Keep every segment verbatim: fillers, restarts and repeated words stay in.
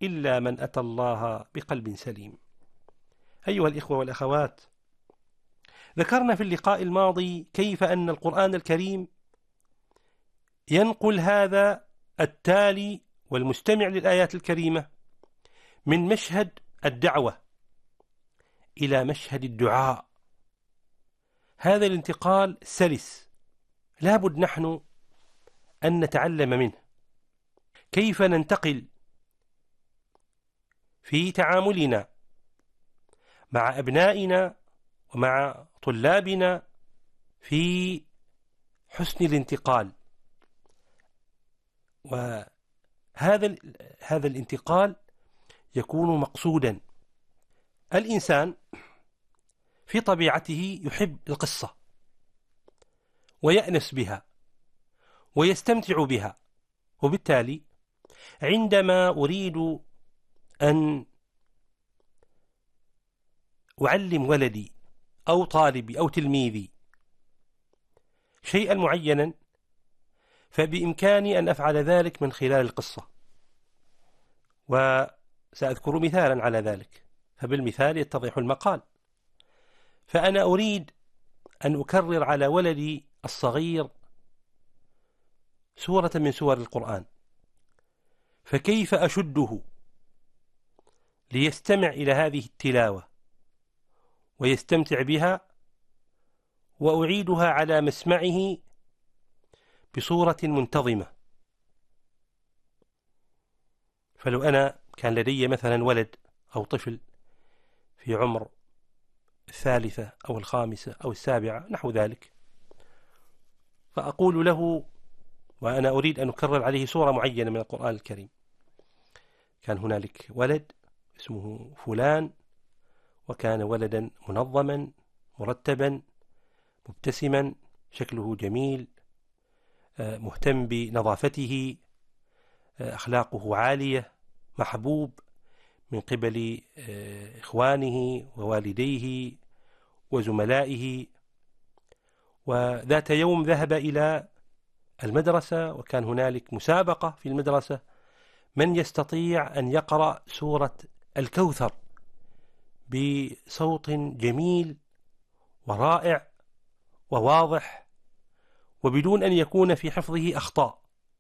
إلا من أتى الله بقلب سليم. أيها الإخوة والأخوات، ذكرنا في اللقاء الماضي كيف أن القرآن الكريم ينقل هذا التالي والمستمع للآيات الكريمة من مشهد الدعوة إلى مشهد الدعاء. هذا الانتقال سلس، لابد نحن أن نتعلم منه كيف ننتقل في تعاملنا مع أبنائنا ومع طلابنا في حسن الانتقال. وهذا هذا الانتقال يكون مقصودا. الإنسان في طبيعته يحب القصة ويأنس بها ويستمتع بها، وبالتالي عندما أريد أن أعلم ولدي أو طالبي أو تلميذي شيئا معينا فبإمكاني أن أفعل ذلك من خلال القصة، وسأذكر مثالا على ذلك، فبالمثال يتضح المقال. فأنا أريد أن أكرر على ولدي الصغير سورة من سور القرآن، فكيف أشده ليستمع إلى هذه التلاوة ويستمتع بها، وأعيدها على مسمعه بصورة منتظمة. فلو أنا كان لدي مثلا ولد أو طفل في عمر الثالثة أو الخامسة أو السابعة نحو ذلك، فأقول له وأنا أريد أن أكرر عليه سورة معينة من القرآن الكريم، كان هنالك ولد اسمه فلان، وكان ولدا منظما مرتبا مبتسما شكله جميل مهتم بنظافته أخلاقه عالية محبوب من قبل إخوانه ووالديه وزملائه. وذات يوم ذهب إلى المدرسة، وكان هنالك مسابقة في المدرسة من يستطيع أن يقرأ سورة الكوثر بصوت جميل ورائع وواضح وبدون أن يكون في حفظه أخطاء،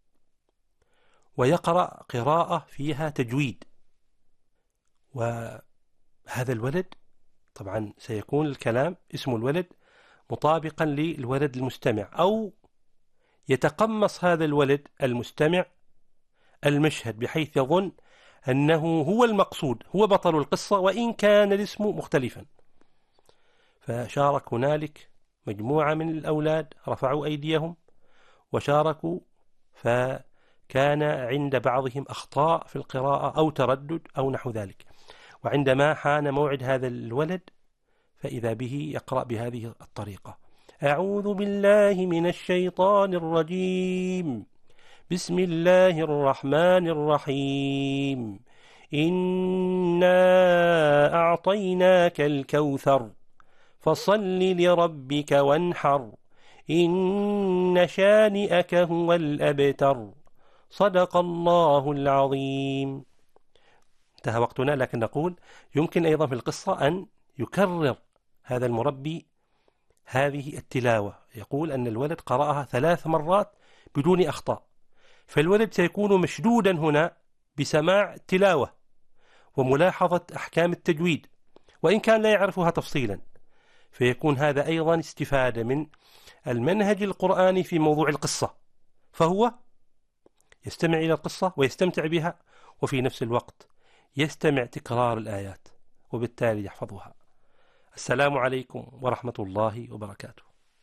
ويقرأ قراءة فيها تجويد. وهذا الولد طبعا سيكون الكلام اسم الولد مطابقا للولد المستمع، أو يتقمص هذا الولد المستمع المشهد بحيث يظن أنه هو المقصود، هو بطل القصة، وإن كان الاسم مختلفا. فشارك هنالك مجموعة من الأولاد رفعوا أيديهم وشاركوا، فكان عند بعضهم أخطاء في القراءة أو تردد أو نحو ذلك. وعندما حان موعد هذا الولد فإذا به يقرأ بهذه الطريقة: أعوذ بالله من الشيطان الرجيم، بسم الله الرحمن الرحيم، إنا أعطيناك الكوثر فصل لربك وانحر إن شانئك هو الأبتر صدق الله العظيم. انتهى وقتنا، لكن نقول يمكن أيضا في القصة أن يكرر هذا المربي هذه التلاوة. يقول أن الولد قرأها ثلاث مرات بدون أخطاء، فالولد سيكون مشدودا هنا بسماع التلاوة وملاحظة أحكام التجويد، وإن كان لا يعرفها تفصيلا، فيكون هذا أيضا استفادة من المنهج القرآني في موضوع القصة، فهو يستمع إلى القصة ويستمتع بها، وفي نفس الوقت يستمع تكرار الآيات وبالتالي يحفظها. السلام عليكم ورحمة الله وبركاته.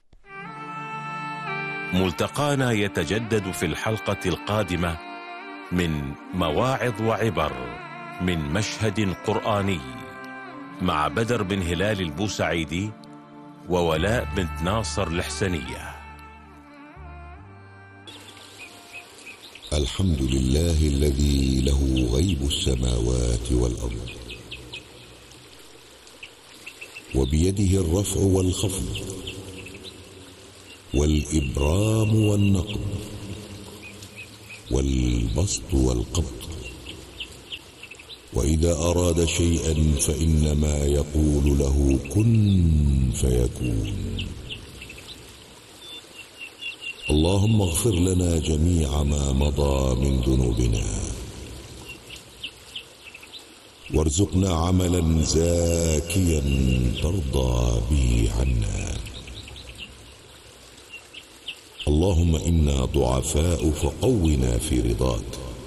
ملتقانا يتجدد في الحلقة القادمة من مواعظ وعبر من مشهد قرآني مع بدر بن هلال البوسعيدي وولاء بنت ناصر الحسنية. الحمد لله الذي له غيب السماوات والأرض، وبيده الرفع والخفض والإبرام والنقض والبسط والقبض، وإذا أراد شيئا فإنما يقول له كن فيكون. اللهم اغفر لنا جميع ما مضى من ذنوبنا، وارزقنا عملا زاكيا ترضى به عنا. اللهم إنا ضعفاء فقونا في رضاك،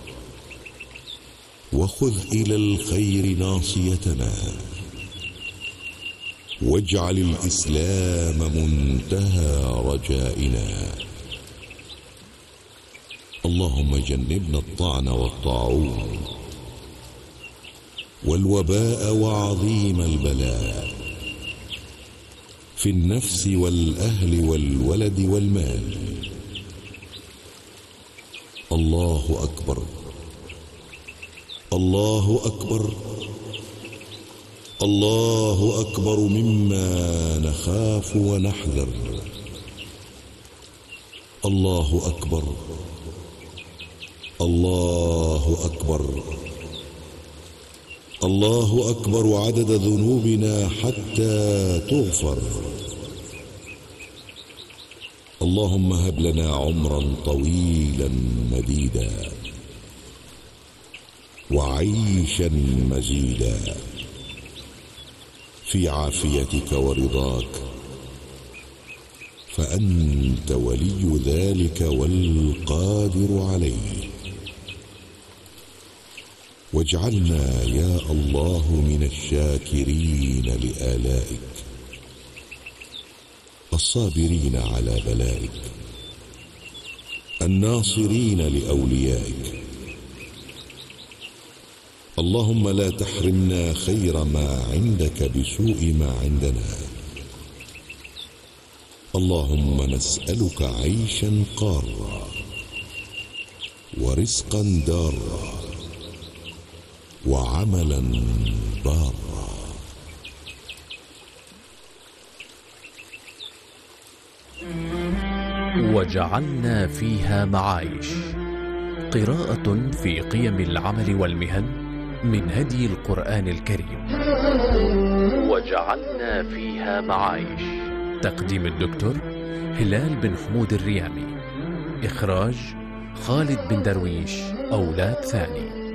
وخذ إلى الخير ناصيتنا، واجعل الإسلام منتهى رجائنا. اللهم جنبنا الطعن والطاعون والوباء وعظيم البلاء في النفس والأهل والولد والمال. الله أكبر، الله أكبر، الله أكبر مما نخاف ونحذر. الله أكبر، الله أكبر، الله أكبر عدد ذنوبنا حتى تغفر. اللهم هب لنا عمرا طويلا مديدا، وعيشا مزيدا في عافيتك ورضاك، فأنت ولي ذلك والقادر عليه. واجعلنا يا الله من الشاكرين لآلائك، الصابرين على بلائك، الناصرين لأوليائك. اللهم لا تحرمنا خير ما عندك بسوء ما عندنا. اللهم نسألك عيشا قارا، ورزقا دارا، وعملا بارا. وجعلنا فيها معايش. قراءة في قيم العمل والمهن من هدي القرآن الكريم. وجعلنا فيها معايش. تقديم الدكتور هلال بن حمود الريامي. إخراج خالد بن درويش أولاد ثاني.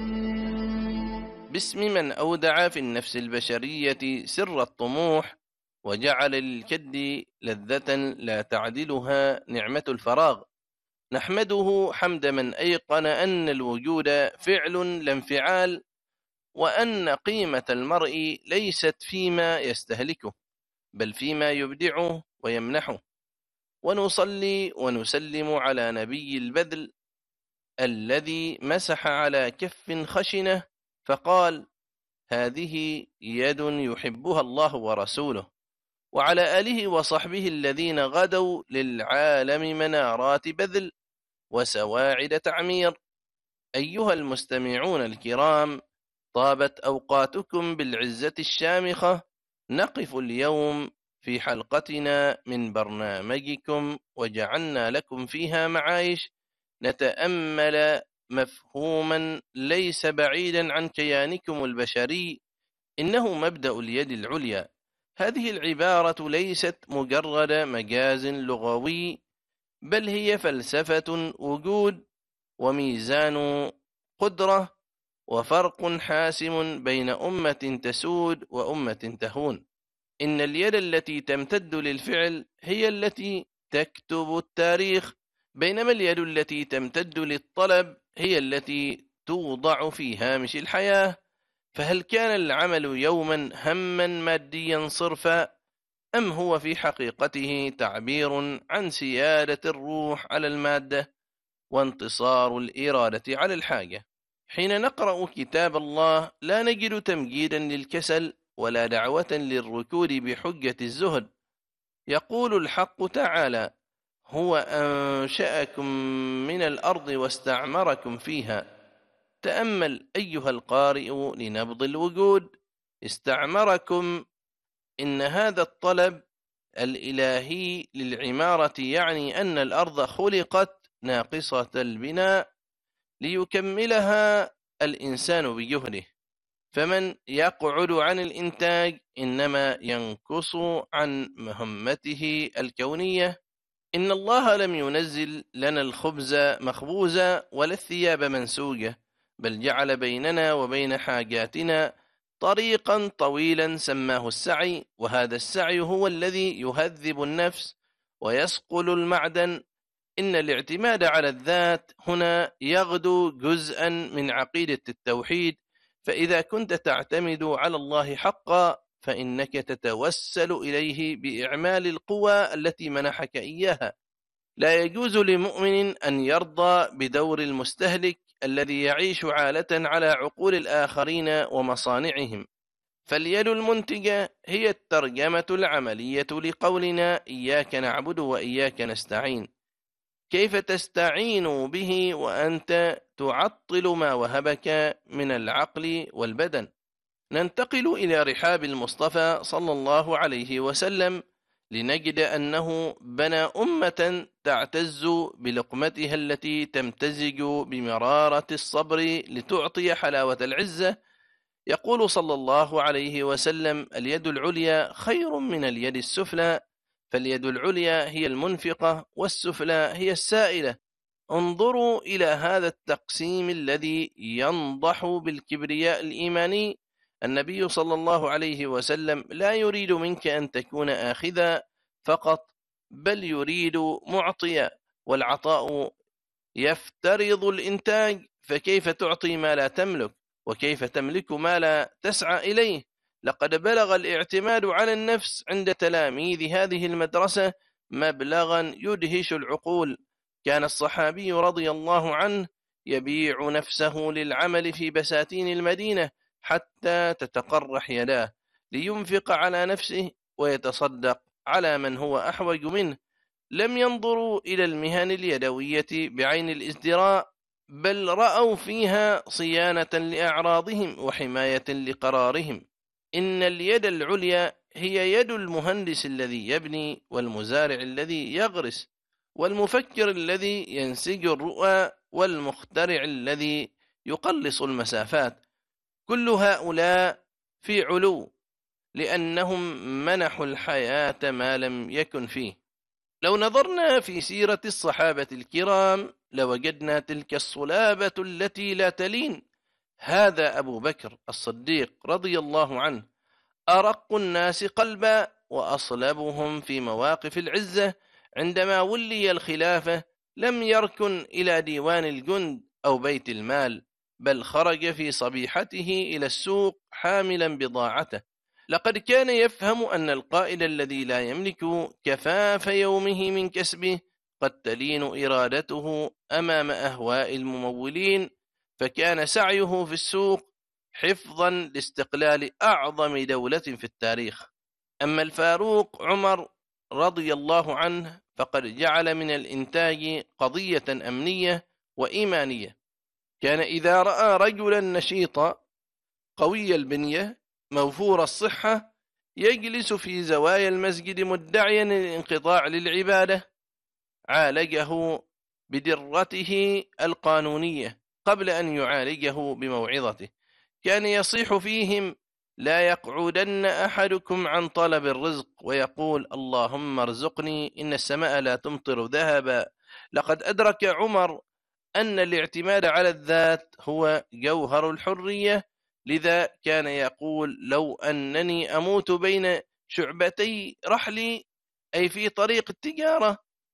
باسم من أودع في النفس البشرية سر الطموح، وجعل للكد لذة لا تعدلها نعمة الفراغ، نحمده حمد من أيقن أن الوجود فعل لا انفعال، وأن قيمة المرء ليست فيما يستهلكه بل فيما يبدعه ويمنحه. ونصلي ونسلم على نبي البذل الذي مسح على كف خشنة فقال: هذه يد يحبها الله ورسوله، وعلى آله وصحبه الذين غدوا للعالم منارات بذل وسواعد تعمير. أيها المستمعون الكرام، طابت أوقاتكم بالعزة الشامخة. نقف اليوم في حلقتنا من برنامجكم وجعلنا لكم فيها معايش نتأمل مفهوما ليس بعيدا عن كيانكم البشري، إنه مبدأ اليد العليا. هذه العبارة ليست مجرد مجاز لغوي، بل هي فلسفة وجود وميزان قدرة، وفرق حاسم بين أمة تسود وأمة تهون. إن اليد التي تمتد للفعل هي التي تكتب التاريخ، بينما اليد التي تمتد للطلب هي التي توضع في هامش الحياة. فهل كان العمل يوما هما ماديا صرفا، أم هو في حقيقته تعبير عن سيادة الروح على المادة وانتصار الإرادة على الحاجة؟ حين نقرأ كتاب الله لا نجد تمجيدا للكسل ولا دعوة للركود بحجة الزهد. يقول الحق تعالى: هو أنشأكم من الأرض واستعمركم فيها. تأمل أيها القارئ لنبض الوجود. استعمركم، إن هذا الطلب الإلهي للعمارة يعني أن الأرض خلقت ناقصة البناء ليكملها الإنسان بجهده. فمن يقعد عن الإنتاج إنما ينقص عن مهمته الكونية. إن الله لم ينزل لنا الخبز مخبوزا ولا الثياب منسوجة، بل جعل بيننا وبين حاجاتنا طريقا طويلا سماه السعي، وهذا السعي هو الذي يهذب النفس ويصقل المعدن. إن الاعتماد على الذات هنا يغدو جزءا من عقيدة التوحيد، فإذا كنت تعتمد على الله حقا فإنك تتوسل إليه بإعمال القوى التي منحك إياها. لا يجوز لمؤمن أن يرضى بدور المستهلك الذي يعيش عالة على عقول الآخرين ومصانعهم، فاليد المنتجة هي الترجمة العملية لقولنا إياك نعبد وإياك نستعين. كيف تستعين به وأنت تعطل ما وهبك من العقل والبدن؟ ننتقل إلى رحاب المصطفى صلى الله عليه وسلم لنجد أنه بنى أمة تعتز بلقمتها التي تمتزج بمرارة الصبر لتعطي حلاوة العزة. يقول صلى الله عليه وسلم: اليد العليا خير من اليد السفلى، فاليد العليا هي المنفقة والسفلى هي السائلة. انظروا إلى هذا التقسيم الذي ينضح بالكبرياء الإيماني. النبي صلى الله عليه وسلم لا يريد منك أن تكون آخذا فقط، بل يريد معطيا، والعطاء يفترض الإنتاج، فكيف تعطي ما لا تملك؟ وكيف تملك ما لا تسعى إليه؟ لقد بلغ الاعتماد على النفس عند تلاميذ هذه المدرسة مبلغا يدهش العقول. كان الصحابي رضي الله عنه يبيع نفسه للعمل في بساتين المدينة حتى تتقرح يداه لينفق على نفسه ويتصدق على من هو أحوج منه. لم ينظروا إلى المهن اليدوية بعين الازدراء، بل رأوا فيها صيانة لأعراضهم وحماية لقرارهم. إن اليد العليا هي يد المهندس الذي يبني، والمزارع الذي يغرس، والمفكر الذي ينسج الرؤى، والمخترع الذي يقلص المسافات. كل هؤلاء في علو لأنهم منحوا الحياة ما لم يكن فيه. لو نظرنا في سيرة الصحابة الكرام لوجدنا تلك الصلابة التي لا تلين. هذا أبو بكر الصديق رضي الله عنه، أرق الناس قلبا وأصلبهم في مواقف العزة. عندما ولي الخلافة لم يركن إلى ديوان الجند أو بيت المال، بل خرج في صبيحته إلى السوق حاملا بضاعته. لقد كان يفهم أن القائد الذي لا يملك كفاف يومه من كسبه قد تلين إرادته أمام أهواء الممولين، فكان سعيه في السوق حفظا لاستقلال أعظم دولة في التاريخ. أما الفاروق عمر رضي الله عنه فقد جعل من الإنتاج قضية أمنية وإيمانية. كان إذا رأى رجلا نشيطا قوي البنية موفور الصحة يجلس في زوايا المسجد مدعيا الانقطاع للعبادة، عالجه بدرته القانونية قبل أن يعالجه بموعظته. كان يصيح فيهم: لا يقعدن أحدكم عن طلب الرزق ويقول اللهم ارزقني إن السماء لا تمطر ذهبا. لقد أدرك عمر أن الاعتماد على الذات هو جوهر الحرية، لذا كان يقول: لو أنني أموت بين شعبتي رحلي، أي في طريق التجارة،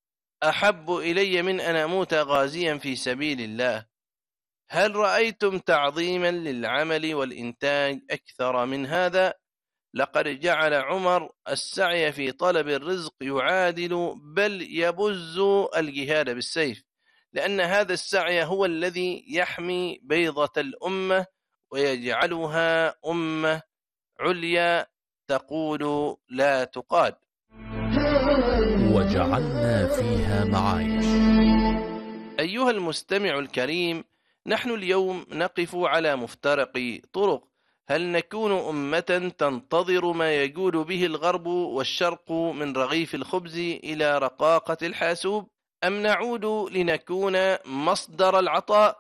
أحب إلي من أن أموت غازيا في سبيل الله. هل رأيتم تعظيما للعمل والإنتاج أكثر من هذا؟ لقد جعل عمر السعي في طلب الرزق يعادل بل يبز الجهاد بالسيف، لأن هذا السعي هو الذي يحمي بيضة الأمة ويجعلها أمة عليا تقول لا تقاد. وجعلنا فيها معايش. أيها المستمع الكريم، نحن اليوم نقف على مفترق طرق. هل نكون أمة تنتظر ما يجود به الغرب والشرق من رغيف الخبز إلى رقاقة الحاسوب، أم نعود لنكون مصدر العطاء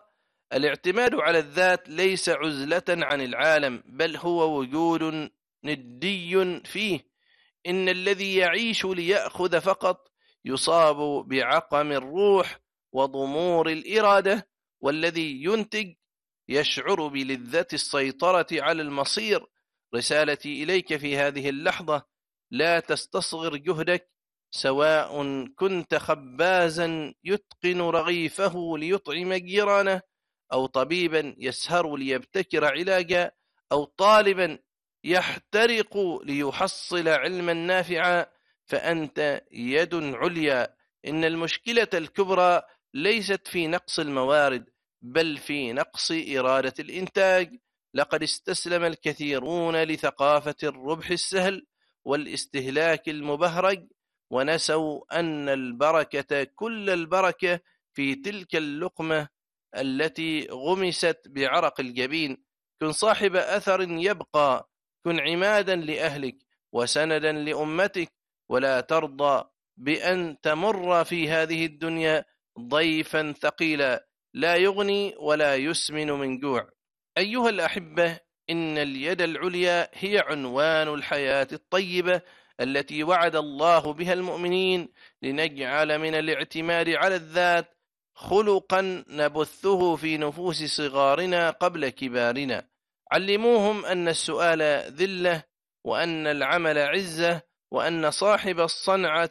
الاعتماد على الذات ليس عزلة عن العالم، بل هو وجود ندي فيه. إن الذي يعيش ليأخذ فقط يصاب بعقم الروح وضمور الإرادة، والذي ينتج يشعر بلذة السيطرة على المصير. رسالتي إليك في هذه اللحظة: لا تستصغر جهدك، سواء كنت خبازا يتقن رغيفه ليطعم جيرانه، أو طبيبا يسهر ليبتكر علاجا، أو طالبا يحترق ليحصل علما نافعا، فأنت يد عليا. إن المشكلة الكبرى ليست في نقص الموارد، بل في نقص إرادة الإنتاج. لقد استسلم الكثيرون لثقافة الربح السهل والاستهلاك المبهرج، ونسوا أن البركة كل البركة في تلك اللقمة التي غمست بعرق الجبين. كن صاحب أثر يبقى، كن عمادا لأهلك وسندا لأمتك، ولا ترضى بأن تمر في هذه الدنيا ضيفا ثقيلا لا يغني ولا يسمن من جوع. أيها الأحبة، إن اليد العليا هي عنوان الحياة الطيبة التي وعد الله بها المؤمنين، لنجعل من الاعتماد على الذات خلقا نبثه في نفوس صغارنا قبل كبارنا. علموهم أن السؤال ذلة، وأن العمل عزة، وأن صاحب الصنعة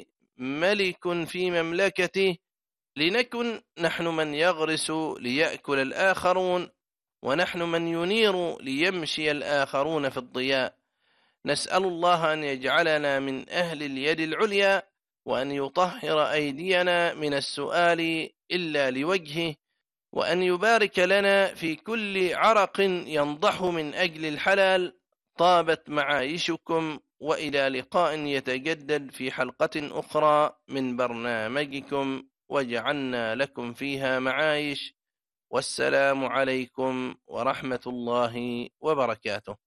ملك في مملكته. لنكن نحن من يغرس ليأكل الآخرون، ونحن من ينير ليمشي الآخرون في الضياء. نسأل الله أن يجعلنا من أهل اليد العليا، وأن يطهر أيدينا من السؤال إلا لوجهه، وأن يبارك لنا في كل عرق ينضح من أجل الحلال. طابت معايشكم، وإلى لقاء يتجدد في حلقة أخرى من برنامجكم وجعلنا لكم فيها معايش. والسلام عليكم ورحمة الله وبركاته.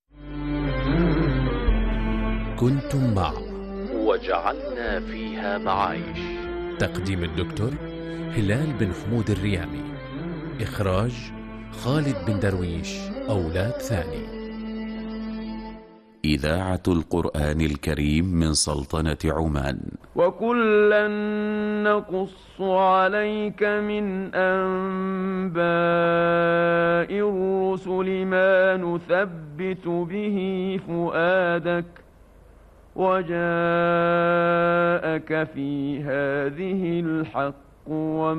كنتم مع وجعلنا فيها معايش، تقديم الدكتور هلال بن حمود الريامي، إخراج خالد بن درويش، أولاد ثاني. إذاعة القرآن الكريم من سلطنة عمان. وكلا نقص عليك من أنباء الرسل ما نثبت به فؤادك، وجاءك في هذه الحق